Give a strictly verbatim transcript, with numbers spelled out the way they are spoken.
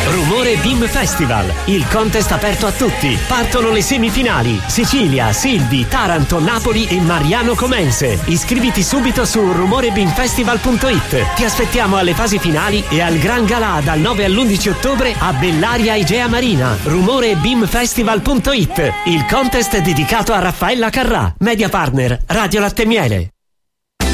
Rumore Beam Festival, il contest aperto a tutti. Partono le semifinali: Sicilia, Silvi, Taranto, Napoli e Mariano Comense. Iscriviti subito su rumore beam festival punto it. Ti aspettiamo alle fasi finali e al Gran Galà dal nove all'undici ottobre a Bellaria Igea Marina. rumore beam festival punto it, il contest dedicato a Raffaella Carrà, media partner Radio Latte Miele.